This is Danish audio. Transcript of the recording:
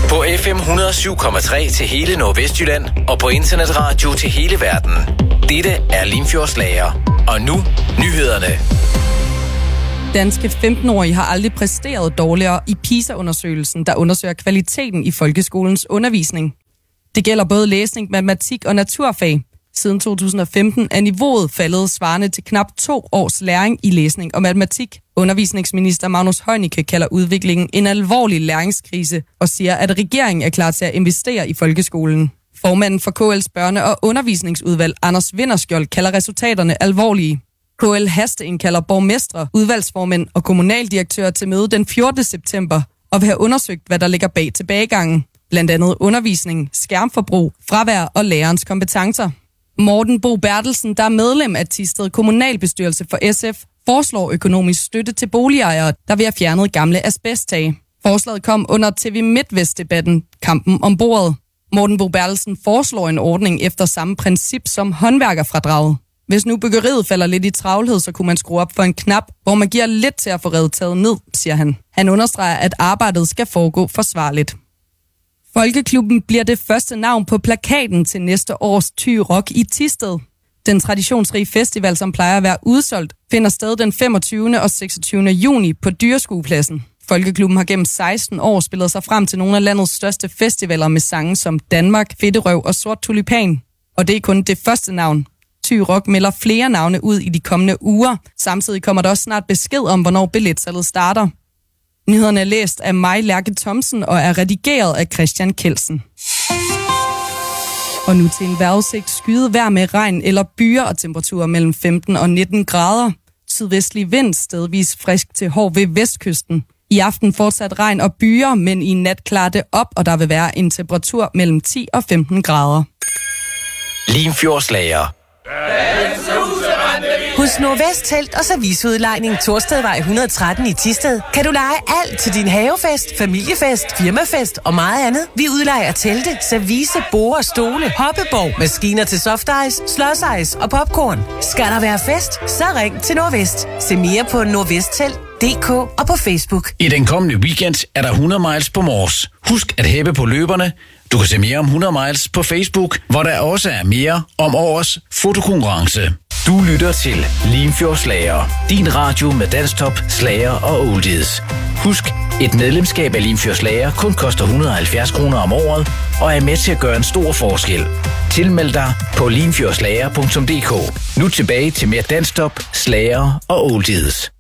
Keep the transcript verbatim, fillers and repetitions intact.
På F M et hundrede og syv komma tre til hele Nordvestjylland og på internetradio til hele verden. Dette er Limfjordsslager. Og nu, nyhederne. Danske femten-årige har aldrig præsteret dårligere i PISA-undersøgelsen, der undersøger kvaliteten i folkeskolens undervisning. Det gælder både læsning, matematik og naturfag. Siden to tusind og femten er niveauet faldet svarende til knap to års læring i læsning og matematik. Undervisningsminister Magnus Heunicke kalder udviklingen en alvorlig læringskrise og siger, at regeringen er klar til at investere i folkeskolen. Formanden for K L's børne- og undervisningsudvalg, Anders Vinderskjold, kalder resultaterne alvorlige. K L hasteindkalder borgmestre, udvalgsformænd og kommunaldirektører til møde den fjortende september og vil have undersøgt, hvad der ligger bag tilbagegangen. Blandt andet undervisning, skærmforbrug, fravær og lærerens kompetencer. Morten Bo Bertelsen, der er medlem af Thisted kommunalbestyrelse for S F, foreslår økonomisk støtte til boligejere, der vil have fjernet gamle asbesttag. Forslaget kom under T V MidtVest-debatten Kampen om bordet. Morten Bo Bertelsen foreslår en ordning efter samme princip som håndværkerfradraget. Hvis nu byggeriet falder lidt i travlhed, så kunne man skrue op for en knap, hvor man giver lidt til at få revet taget ned, siger han. Han understreger, at arbejdet skal foregå forsvarligt. Folkeklubben bliver det første navn på plakaten til næste års Thy Rock i Thisted. Den traditionsrige festival, som plejer at være udsolgt, finder sted den femogtyvende og seksogtyvende juni på Dyreskuepladsen. Folkeklubben har gennem seksten år spillet sig frem til nogle af landets største festivaler med sange som Danmark, Fedterøv og Sort Tulipan. Og det er kun det første navn. Thy Rock melder flere navne ud i de kommende uger. Samtidig kommer der også snart besked om, hvornår billetsalget starter. Nyhederne er læst af mig, Lærke Thomsen, og er redigeret af Christian Kelsen. Og nu til en vejrudsigt: skyet vejr med regn eller byer og temperaturer mellem femten og nitten grader. Sydvestlig vind, stedvis frisk til hård ved vestkysten. I aften fortsat regn og byer, men i nat klarer det op, og der vil være en temperatur mellem ti og femten grader. Limfjordsslager. Hos Nordvest Telt og Serviceudlejning Torstedvej et hundrede og tretten i Thisted kan du leje alt til din havefest, familiefest, firmafest og meget andet. Vi udlejer telte, service, borde, stole, hoppeborg, maskiner til softice, slåsice og popcorn. Skal der være fest, så ring til Nordvest. Se mere på nordvesttelt punktum d k og på Facebook. I den kommende weekend er der hundrede miles på Mors. Husk at hæppe på løberne. Du kan se mere om hundrede miles på Facebook, hvor der også er mere om årets fotokonkurrence. Du lytter til Limfjordsslager, din radio med danstop, slager og oldies. Husk, et medlemskab af Limfjordsslager kun koster et hundrede og halvfjerds kroner om året og er med til at gøre en stor forskel. Tilmeld dig på limfjordsslager punktum d k. Nu tilbage til mere danstop, slager og oldies.